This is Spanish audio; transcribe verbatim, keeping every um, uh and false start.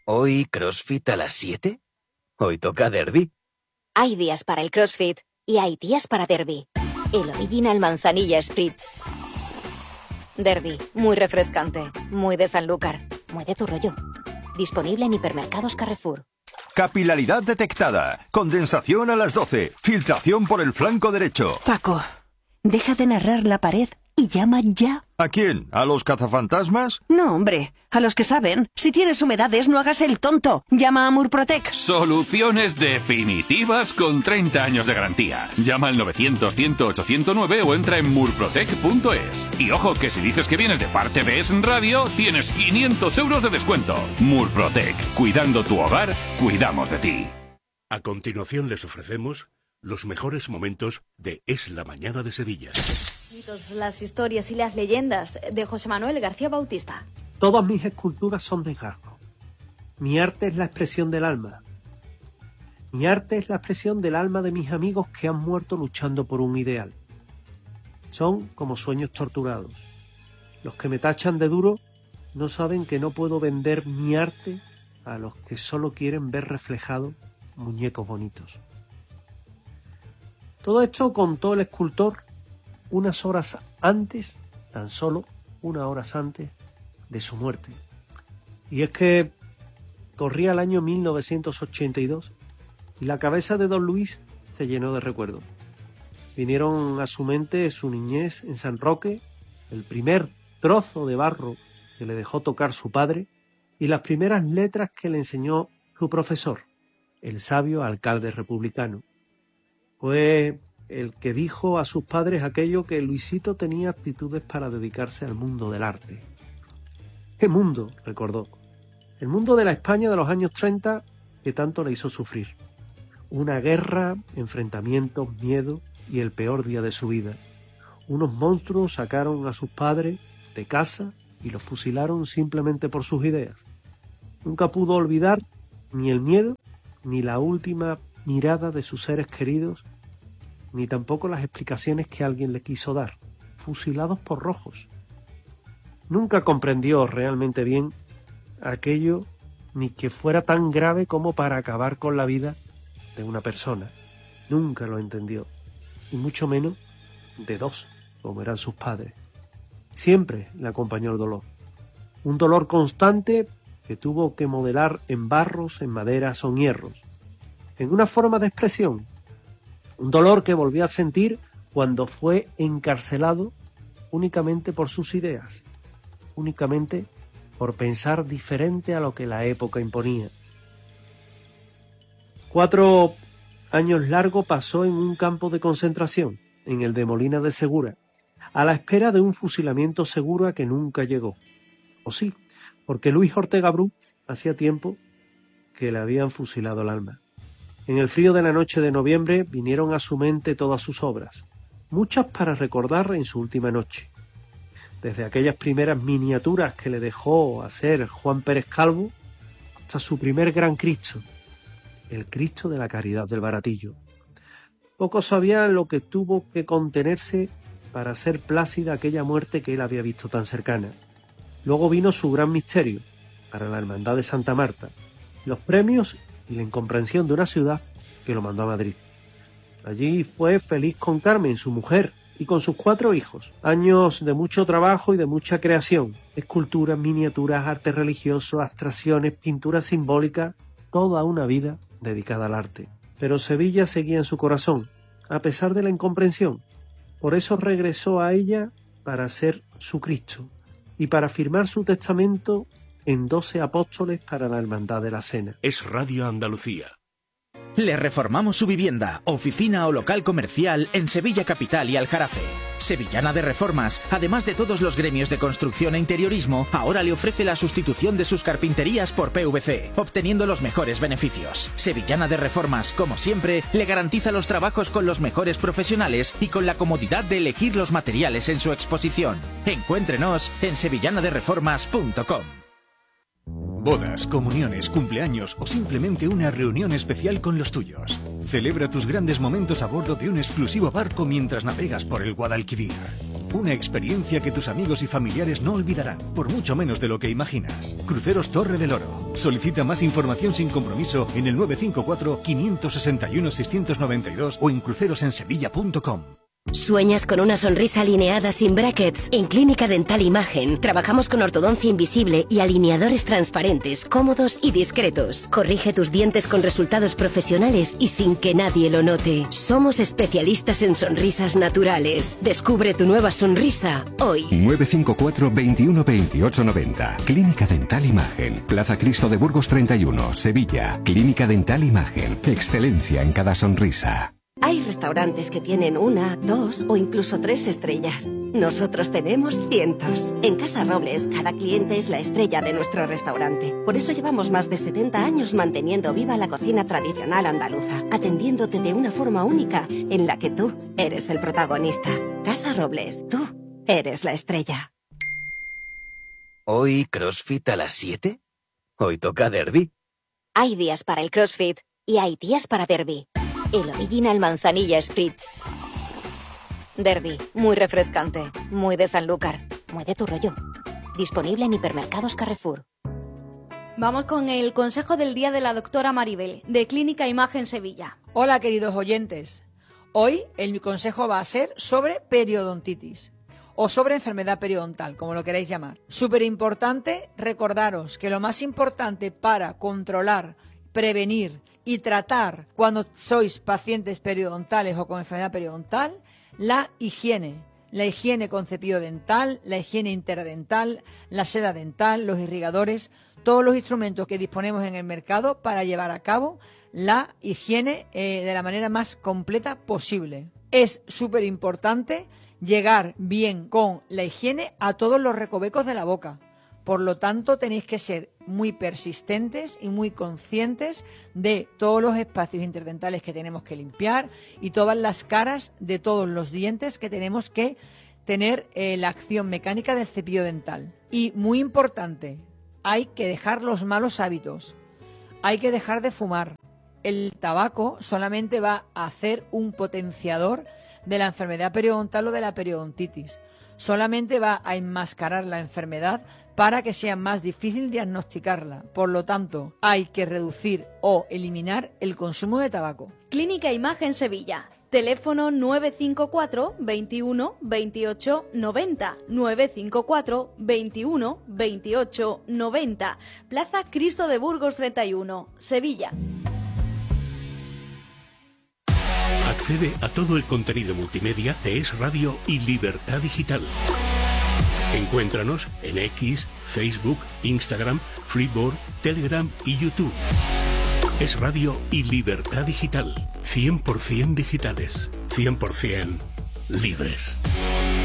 ¿Hoy CrossFit a las siete? Hoy toca derbi. Hay días para el CrossFit y hay días para derbi. El Original Manzanilla Spritz. Derbi, muy refrescante, muy de Sanlúcar, muy de tu rollo. Disponible en hipermercados Carrefour. Capilaridad detectada. Condensación a las doce. Filtración por el flanco derecho. Paco, deja de narrar la pared y llama ya. ¿A quién? ¿A los cazafantasmas? No, hombre, a los que saben. Si tienes humedades, no hagas el tonto. Llama a Murprotec. Soluciones definitivas con treinta años de garantía. Llama al novecientos, cien, ocho cero nueve o entra en murprotec punto es. Y ojo, que si dices que vienes de parte de Es Radio, tienes quinientos euros de descuento. Murprotec. Cuidando tu hogar, cuidamos de ti. A continuación les ofrecemos los mejores momentos de Es la Mañana de Sevilla. Las historias y las leyendas de José Manuel García Bautista. Todas mis esculturas son de garro. Mi arte es la expresión del alma. Mi arte es la expresión del alma de mis amigos que han muerto luchando por un ideal. Son como sueños torturados. Los que me tachan de duro no saben que no puedo vender mi arte a los que solo quieren ver reflejados muñecos bonitos. Todo esto contó el escultor unas horas antes, tan solo unas horas antes de su muerte. Y es que corría el año mil novecientos ochenta y dos y la cabeza de don Luis se llenó de recuerdos. Vinieron a su mente su niñez en San Roque, el primer trozo de barro que le dejó tocar su padre y las primeras letras que le enseñó su profesor, el sabio alcalde republicano. Fue el que dijo a sus padres aquello que Luisito tenía aptitudes para dedicarse al mundo del arte. ¿Qué mundo?, recordó. El mundo de la España de los años treinta que tanto le hizo sufrir. Una guerra, enfrentamientos, miedo y el peor día de su vida. Unos monstruos sacaron a sus padres de casa y los fusilaron simplemente por sus ideas. Nunca pudo olvidar ni el miedo ni la última mirada de sus seres queridos, ni tampoco las explicaciones que alguien le quiso dar, fusilados por rojos. Nunca comprendió realmente bien aquello, ni que fuera tan grave como para acabar con la vida de una persona. Nunca lo entendió, y mucho menos de dos, como eran sus padres. Siempre le acompañó el dolor. Un dolor constante que tuvo que modelar en barros, en maderas o en hierros. En una forma de expresión. Un dolor que volvió a sentir cuando fue encarcelado únicamente por sus ideas, únicamente por pensar diferente a lo que la época imponía. Cuatro años largos pasó en un campo de concentración, en el de Molina de Segura, a la espera de un fusilamiento seguro a que nunca llegó. O sí, porque Luis Ortega Bru hacía tiempo que le habían fusilado el alma. En el frío de la noche de noviembre vinieron a su mente todas sus obras, muchas para recordar en su última noche. Desde aquellas primeras miniaturas que le dejó hacer Juan Pérez Calvo, hasta su primer gran Cristo, el Cristo de la Caridad del Baratillo. Pocos sabían lo que tuvo que contenerse para hacer plácida aquella muerte que él había visto tan cercana. Luego vino su gran misterio, para la Hermandad de Santa Marta, los premios y la incomprensión de una ciudad que lo mandó a Madrid. Allí fue feliz con Carmen, su mujer, y con sus cuatro hijos. Años de mucho trabajo y de mucha creación. Esculturas, miniaturas, arte religioso, abstracciones, pinturas simbólicas, toda una vida dedicada al arte. Pero Sevilla seguía en su corazón, a pesar de la incomprensión. Por eso regresó a ella para ser su Cristo y para firmar su testamento en doce apóstoles para la Hermandad de la Cena. Es Radio Andalucía. Le reformamos su vivienda, oficina o local comercial en Sevilla Capital y Aljarafe. Sevillana de Reformas, además de todos los gremios de construcción e interiorismo, ahora le ofrece la sustitución de sus carpinterías por P V C, obteniendo los mejores beneficios. Sevillana de Reformas, como siempre, le garantiza los trabajos con los mejores profesionales y con la comodidad de elegir los materiales en su exposición. Encuéntrenos en sevillana de reformas punto com. Bodas, comuniones, cumpleaños o simplemente una reunión especial con los tuyos. Celebra tus grandes momentos a bordo de un exclusivo barco mientras navegas por el Guadalquivir. Una experiencia que tus amigos y familiares no olvidarán, por mucho menos de lo que imaginas. Cruceros Torre del Oro. Solicita más información sin compromiso en el nueve cinco cuatro, cinco seis uno, seis nueve dos o en crucerosensevilla punto com. ¿Sueñas con una sonrisa alineada sin brackets? En Clínica Dental Imagen trabajamos con ortodoncia invisible y alineadores transparentes, cómodos y discretos. Corrige tus dientes con resultados profesionales y sin que nadie lo note. Somos especialistas en sonrisas naturales. Descubre tu nueva sonrisa hoy. nueve cinco cuatro, veintiuno, veintiocho, noventa. Clínica Dental Imagen. Plaza Cristo de Burgos treinta y uno, Sevilla. Clínica Dental Imagen. Excelencia en cada sonrisa. Hay restaurantes que tienen una, dos o incluso tres estrellas. Nosotros tenemos cientos. En Casa Robles, cada cliente es la estrella de nuestro restaurante. Por eso llevamos más de setenta años manteniendo viva la cocina tradicional andaluza, atendiéndote de una forma única en la que tú eres el protagonista. Casa Robles, tú eres la estrella. ¿Hoy CrossFit a las siete? Hoy toca Derby. Hay días para el CrossFit y hay días para Derby. El Original Manzanilla Spritz Derby, muy refrescante, muy de Sanlúcar, muy de tu rollo. Disponible en hipermercados Carrefour. Vamos con el consejo del día de la doctora Maribel, de Clínica Imagen Sevilla. Hola, queridos oyentes. Hoy el consejo va a ser sobre periodontitis o sobre enfermedad periodontal, como lo queráis llamar. Súper importante recordaros que lo más importante para controlar, prevenir y tratar cuando sois pacientes periodontales o con enfermedad periodontal, la higiene. La higiene con cepillo dental, la higiene interdental, la seda dental, los irrigadores, todos los instrumentos que disponemos en el mercado para llevar a cabo la higiene eh, de la manera más completa posible. Es súper importante llegar bien con la higiene a todos los recovecos de la boca. Por lo tanto, tenéis que ser muy persistentes y muy conscientes de todos los espacios interdentales que tenemos que limpiar y todas las caras de todos los dientes que tenemos que tener eh, la acción mecánica del cepillo dental. Y muy importante, hay que dejar los malos hábitos, hay que dejar de fumar. El tabaco solamente va a hacer un potenciador de la enfermedad periodontal o de la periodontitis. Solamente va a enmascarar la enfermedad para que sea más difícil diagnosticarla. Por lo tanto, hay que reducir o eliminar el consumo de tabaco. Clínica Imagen Sevilla. Teléfono nueve cinco cuatro, veintiuno, veintiocho, noventa. nueve cinco cuatro, veintiuno, veintiocho, noventa. Plaza Cristo de Burgos treinta y uno, Sevilla. Accede a todo el contenido multimedia de Es Radio y Libertad Digital. Encuéntranos en X, Facebook, Instagram, Freeboard, Telegram y YouTube. Es Radio y Libertad Digital. cien por ciento digitales. cien por ciento libres.